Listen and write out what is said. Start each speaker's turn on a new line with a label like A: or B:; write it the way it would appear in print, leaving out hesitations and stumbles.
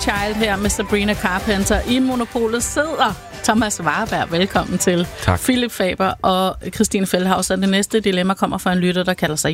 A: Child her med Sabrina Carpenter. I Monopolet sidder Thomas Warberg. Velkommen til.
B: Tak.
A: Philip Faber og Christine Feldhaus. Og det næste dilemma kommer fra en lytter, der kalder sig